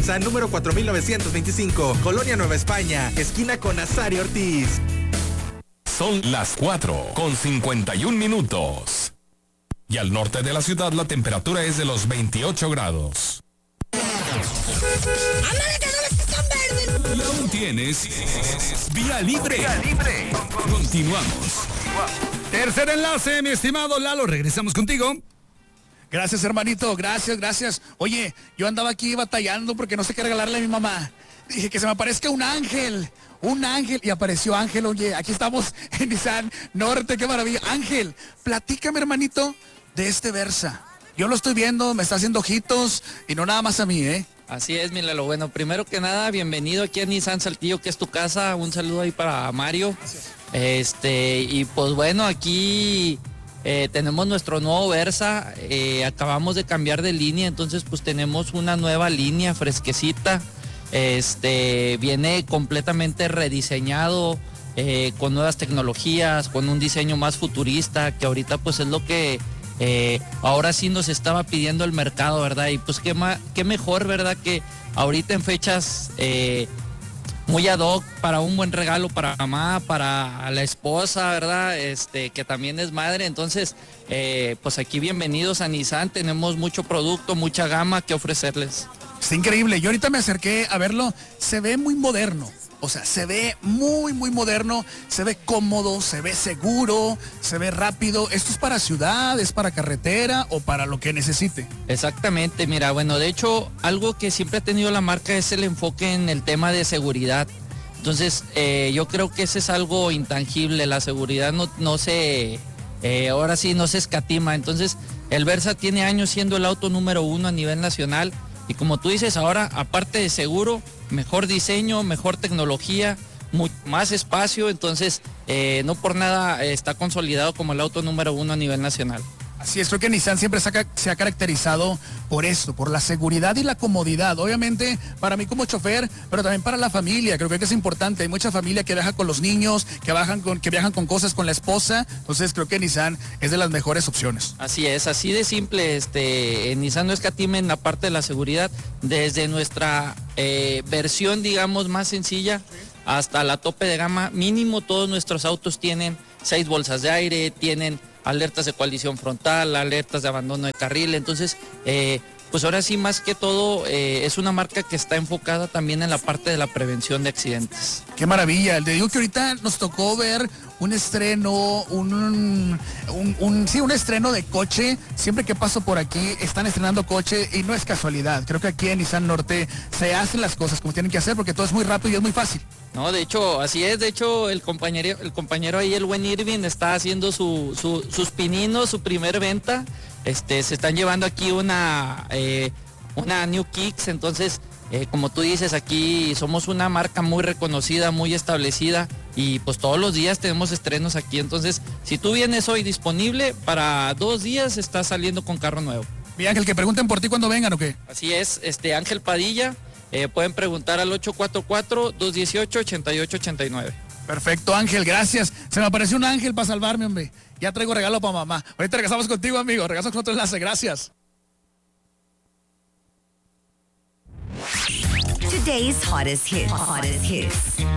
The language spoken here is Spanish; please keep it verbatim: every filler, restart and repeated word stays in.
Nissan número cuatro mil novecientos veinticinco, Colonia Nueva España, esquina con Nazario Ortiz. Son las cuatro con cincuenta y un minutos. Y al norte de la ciudad la temperatura es de los veintiocho grados. ¡Ándale, que no ves que están verdes! Y aún tienes vía libre. Vía libre. Continuamos. Tercer enlace, mi estimado Lalo. Regresamos contigo. Gracias, hermanito. Gracias, gracias. Oye, yo andaba aquí batallando porque no sé qué regalarle a mi mamá. Dije que se me aparezca un ángel. Un ángel. Y apareció Ángel. Oye, aquí estamos en Nissan Norte. ¡Qué maravilla! Ángel, platícame, hermanito, de este Versa. Yo lo estoy viendo, me está haciendo ojitos y no nada más a mí, ¿eh? Así es, mi Lalo. Bueno, primero que nada, bienvenido aquí a Nissan Saltillo, que es tu casa. Un saludo ahí para Mario. Gracias. Este, y pues bueno, aquí eh, tenemos nuestro nuevo Versa. Eh, acabamos de cambiar de línea, entonces pues tenemos una nueva línea fresquecita. Este, viene completamente rediseñado, eh, con nuevas tecnologías, con un diseño más futurista, que ahorita pues es lo que eh, ahora sí nos estaba pidiendo el mercado, ¿verdad? Y pues qué, ma- qué mejor, ¿verdad? Que ahorita en fechas eh, muy ad hoc para un buen regalo para mamá, para la esposa, ¿verdad? Este, que también es madre. Entonces, eh, pues aquí bienvenidos a Nissan. Tenemos mucho producto, mucha gama que ofrecerles. Está increíble. Yo ahorita me acerqué a verlo. Se ve muy moderno. O sea, se ve muy, muy moderno. Se ve cómodo, se ve seguro, se ve rápido. ¿Esto es para ciudad, es para carretera o para lo que necesite? Exactamente, mira, bueno, de hecho, algo que siempre ha tenido la marca es el enfoque en el tema de seguridad. Entonces, eh, yo creo que ese es algo intangible. La seguridad no, no se, eh, ahora sí no se escatima. Entonces, el Versa tiene años siendo el auto número uno a nivel nacional. Y como tú dices, ahora, aparte de seguro, mejor diseño, mejor tecnología, muy, más espacio. Entonces, eh, no por nada eh, está consolidado como el auto número uno a nivel nacional. Así es, creo que Nissan siempre se ha, se ha caracterizado por esto, por la seguridad y la comodidad. Obviamente, para mí como chofer, pero también para la familia. Creo que es importante. Hay mucha familia que viaja con los niños, que viajan con, que viajan con cosas con la esposa. Entonces, creo que Nissan es de las mejores opciones. Así es, así de simple. Este, en Nissan no escatima en la parte de la seguridad. Desde nuestra eh, versión, digamos, más sencilla, hasta la tope de gama, mínimo todos nuestros autos tienen seis bolsas de aire, tienen alertas de colisión frontal, alertas de abandono de carril. Entonces, eh, pues ahora sí, más que todo, eh, es una marca que está enfocada también en la parte de la prevención de accidentes. Qué maravilla. Te digo que ahorita nos tocó ver un estreno, un, un, un, sí, un estreno de coche. Siempre que paso por aquí están estrenando coche y no es casualidad. Creo que aquí en Nissan Norte se hacen las cosas como tienen que hacer porque todo es muy rápido y es muy fácil. No, de hecho, así es. De hecho, el compañero, el compañero ahí, el buen Irving, está haciendo su, su, sus pininos, su primer venta. Este, se están llevando aquí una, eh, una New Kicks. Entonces, eh, como tú dices, aquí somos una marca muy reconocida, muy establecida. Y pues todos los días tenemos estrenos aquí. Entonces, si tú vienes hoy disponible, para dos días estás saliendo con carro nuevo. Mi Ángel, que pregunten por ti cuando vengan, ¿o qué? Así es, este Ángel Padilla. Eh, pueden preguntar al ocho cuatro cuatro, dos uno ocho, ocho ocho ocho nueve. Perfecto, Ángel, gracias. Se me apareció un ángel para salvarme, hombre. Ya traigo regalo para mamá. Ahorita regresamos contigo, amigo. Regresamos con otro enlace. Gracias. Today's hottest hits. Hottest hits.